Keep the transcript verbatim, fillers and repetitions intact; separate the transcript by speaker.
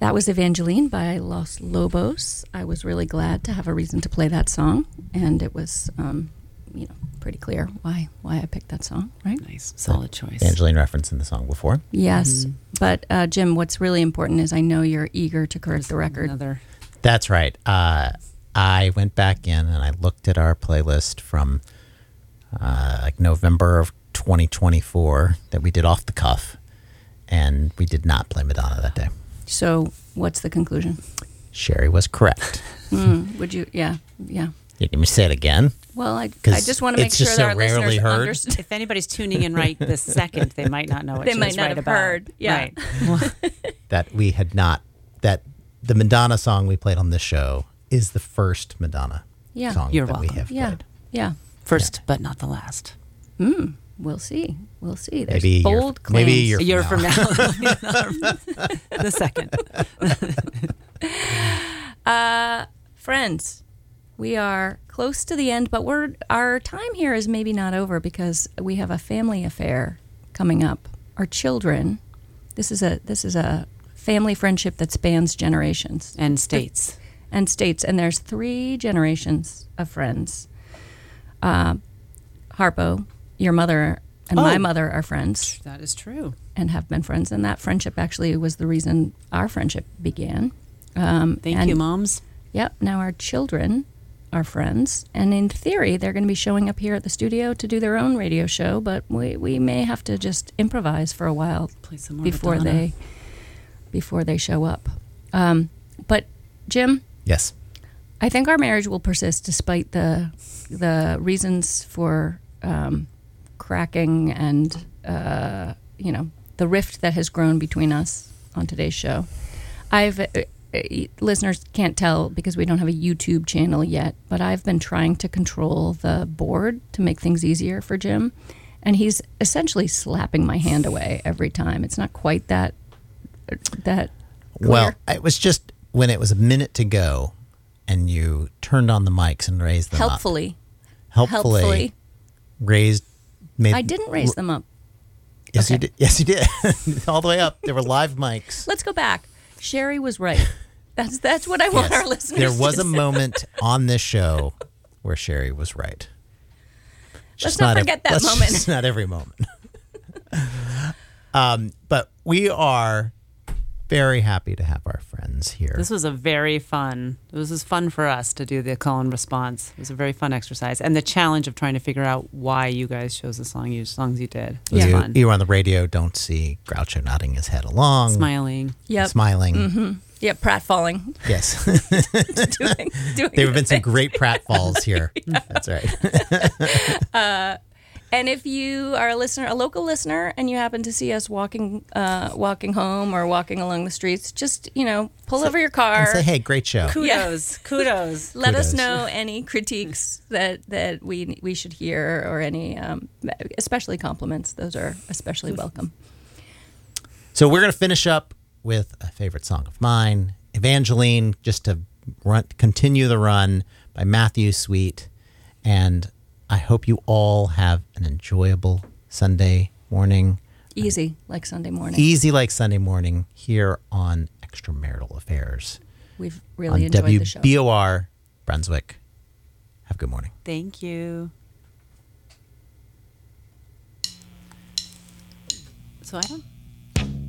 Speaker 1: That was Evangeline by Los Lobos. I was really glad to have a reason to play that song, and it was, um, you know, pretty clear why why I picked that song, right?
Speaker 2: Nice, solid choice.
Speaker 3: Evangeline referenced in the song before.
Speaker 1: Yes,
Speaker 2: Mhm.
Speaker 1: but uh, Jim, what's really important is I know you're eager to correct the record.
Speaker 2: Another.
Speaker 3: That's right. Uh, I went back in and I looked at our playlist from uh, like November of twenty twenty-four that we did off the cuff, and we did not play Madonna that day.
Speaker 1: So what's the conclusion?
Speaker 3: Sherry was correct.
Speaker 1: Mm, would you? Yeah, yeah.
Speaker 3: You need me to say it again?
Speaker 1: Well, I,
Speaker 3: 'Cause
Speaker 1: I just want to make
Speaker 3: it's
Speaker 1: sure
Speaker 3: just
Speaker 1: that
Speaker 3: so
Speaker 1: our
Speaker 3: rarely
Speaker 1: listeners
Speaker 3: heard.
Speaker 1: understand.
Speaker 2: If anybody's tuning in right this second, they might not know what
Speaker 1: They
Speaker 2: she
Speaker 1: might
Speaker 2: was
Speaker 1: not
Speaker 2: right
Speaker 1: have
Speaker 2: about.
Speaker 1: heard. Yeah.
Speaker 2: Right.
Speaker 3: That we had not, that the Madonna song we played on this show is the first Madonna
Speaker 1: Yeah.
Speaker 3: song
Speaker 2: You're
Speaker 3: that we
Speaker 2: welcome.
Speaker 3: have
Speaker 1: Yeah,
Speaker 3: played.
Speaker 1: yeah.
Speaker 2: First, but not the last.
Speaker 1: Mm, we'll see. We'll see. There's
Speaker 3: Maybe a year-
Speaker 1: bold claims.
Speaker 3: maybe a year
Speaker 2: A year
Speaker 3: from
Speaker 2: from now. The second.
Speaker 1: Uh, friends, we are close to the end, but we're our time here is maybe not over because we have a family affair coming up. Our children. This is a this is a family friendship that spans generations
Speaker 2: And states.
Speaker 1: and states, and there's three generations of friends. Uh, Harpo, your mother and my
Speaker 2: Oh.
Speaker 1: mother are friends
Speaker 2: That is true.
Speaker 1: and have been friends, and that friendship actually was the reason our friendship began. Um,
Speaker 2: Thank
Speaker 1: and-
Speaker 2: you, moms.
Speaker 1: Yep. Now our children are friends, and in theory, they're going to be showing up here at the studio to do their own radio show. But we, we may have to just improvise for a while
Speaker 2: Play some more
Speaker 1: before
Speaker 2: Madonna.
Speaker 1: they before they show up. Um, but Jim,
Speaker 3: Yes.
Speaker 1: I think our marriage will persist despite the the reasons for um, cracking and uh, you know the rift that has grown between us on today's show. I've uh, uh, listeners can't tell because we don't have a YouTube channel yet, but I've been trying to control the board to make things easier for Jim, and he's essentially slapping my hand away every time. It's not quite that that clear.
Speaker 3: Well, it was just when it was a minute to go and you turned on the mics and raised them
Speaker 1: helpfully,
Speaker 3: up. Helpfully.
Speaker 1: helpfully.
Speaker 3: Raised. Made,
Speaker 1: I didn't raise them up.
Speaker 3: Yes, you
Speaker 1: Okay.
Speaker 3: did. Yes, you did. All the way up. There were live mics.
Speaker 1: Let's go back. Sherry was right. That's that's what I want
Speaker 3: Yes.
Speaker 1: our listeners
Speaker 3: There was
Speaker 1: to
Speaker 3: a
Speaker 1: say.
Speaker 3: moment on this show where Sherry was right.
Speaker 1: Let's not
Speaker 3: ev-
Speaker 1: forget that
Speaker 3: let's
Speaker 1: moment.
Speaker 3: just not every moment. um, but we are very happy to have our friends here.
Speaker 2: This was a very fun, this was fun for us to do the call and response. It was a very fun exercise. And the challenge of trying to figure out why you guys chose the song you, songs you did was
Speaker 3: you,
Speaker 2: fun.
Speaker 3: you were on the radio, don't see Groucho nodding his head along.
Speaker 2: Smiling.
Speaker 1: Yep.
Speaker 3: Smiling.
Speaker 1: Mm-hmm. Yep. Pratfalling.
Speaker 3: Yes.
Speaker 1: doing, doing
Speaker 3: There have been some
Speaker 1: the
Speaker 3: great pratfalls here. That's right.
Speaker 1: And if you are a listener, a local listener, and you happen to see us walking, uh, walking home or walking along the streets, just you know, pull over your car.
Speaker 3: And say, hey, great show.
Speaker 2: Kudos. Kudos.
Speaker 1: Let us
Speaker 3: Kudos.
Speaker 1: know any critiques that, that we we should hear, or any, um, especially compliments. Those are especially welcome.
Speaker 3: So we're going to finish up with a favorite song of mine, Evangeline, just to run, continue the run by Matthew Sweet. And I hope you all have an enjoyable Sunday morning.
Speaker 1: Easy, like Sunday morning.
Speaker 3: Easy like Sunday morning here on Extramarital Affairs.
Speaker 1: We've really
Speaker 3: on
Speaker 1: enjoyed
Speaker 3: W
Speaker 1: the show.
Speaker 3: B O R Brunswick. Have a good morning.
Speaker 2: Thank you. So I don't